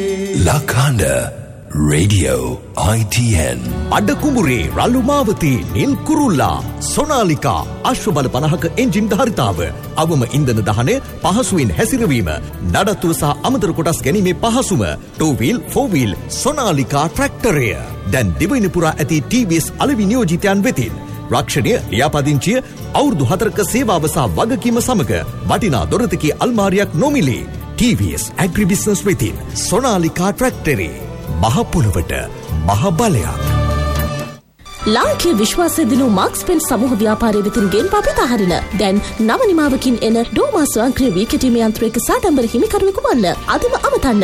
Lakanda Radio ITN අඩකුඹුරේ රළු මාවතී නිල් කුරුල්ලා සොනාලිකා අශ්වබල 50ක එන්ජින් ධාරිතාව අවම ඉන්ධන දහනය පහසුවෙන් හැසිරවීම නඩත්තුව සහ අමතර කොටස් ගැනීමේ පහසුම 2 wheel 4 wheel සොනාලිකා ට්‍රැක්ටරය දැන් දිවයින පුරා ඇති TVS අලෙවි නියෝජිතයන් වෙතින් රක්ෂණය ලියාපදිංචිය අවුරුදු 4ක සේවාව සහ වගකීම සමග වටිනා දොරතකී අල්මාරියක් නොමිලේ TVS Agribusiness වෙතින් සොනාලිකා ට්‍රැක්ටරේ මහ පොළවට මහ බලයක් ලාංකීය විශ්වාසය දිනු මාක්ස් පෙන් සමූහ ව්‍යාපාරයේ වෙතින් ගෙන් පාපිත හරින දැන් නව නිමාවකින් එන ඩෝමා ස්වයංක්‍රීය වී කැටීමේ යන්ත්‍රයක සාඩම්බර හිමිකරුවෙකු වන්න අදම අමතන්න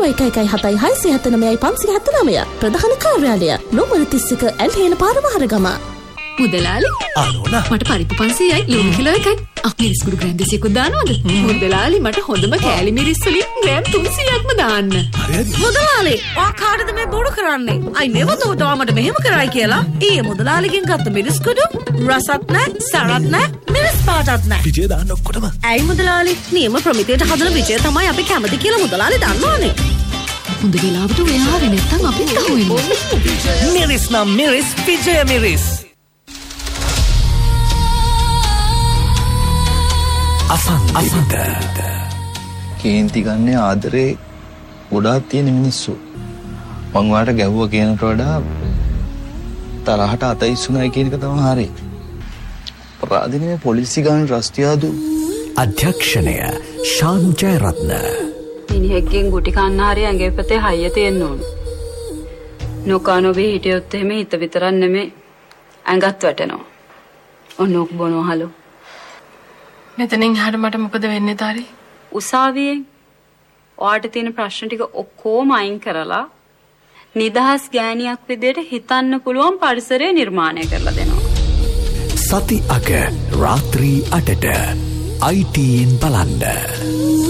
01177579 ප්‍රධාන කාර්යාලය නොමර 31 ඇල්හේන පාර මහරගම මුදලාලි ආනෝනා මට පරිප්පු 500යි ලුණු කිලෝ එකයි මිරිස් කුඩු ග්‍රෑම් 200ක් දානවද මුදලාලි මට හොඳම කෑලි මිරිස් වලින් ග්‍රෑම් 300ක්ම දාන්න මුදලාලි ඔයා කාටද මේ බොරු කරන්නේ අයි නෙවතෝට මට මෙහෙම කරයි කියලා ඊයේ මුදලාලිගෙන් ගත්ත මිරිස් කුඩු රසත් නැහැ සරත් නැහැ මිරිස් පාටත් නැහැ විජය දාන්න ඔක්කොටම ඇයි මුදලාලි නියම ප්‍රමිතියට හදන විජය තමයි අපි කැමති කියලා මුදලාලි දන්නවනේ හොඳ වෙලාවට ඔය ආවේ නැත්තම් අපිත් අහුවෙන්නේ මිරිස් නම් මිරිස් විජය මිරිස් අසන්ත කේන්ති ගන්නේ ආදරේ ගොඩාක් තියෙන මිනිස්සු මං වාට ගැහුවා කියනට වඩා තරහට අතයිසුනායි කියන එක තමයි හරි අපරාධනේ පොලිසි ගාන රස්තියාදු අධ්‍යක්ෂණය ශාන් ජයරත්න මිනිහෙක්ගෙන් ගුටි කන්න හරි ඇඟේ පතේ හයිය තියෙන්න ඕන නොකනොබේ හිටියොත් එහෙම හිත විතරක් නෙමෙයි ඇඟත් වැටෙනවා ඔන්නෝක් බොනවා හලෝ මෙතනින් එහාට මට මොකද වෙන්නේ තාරි? උසාවියෙන් ඔයාට තියෙන ප්‍රශ්න ටික ඔක්කොම අයින් කරලා නිදහස් ගෑණියක් විදියට හිතන්න පුළුවන් පරිසරය නිර්මාණය කරලා දෙනවා. සති අග රාත්‍රී 8ට ITN බලන්න.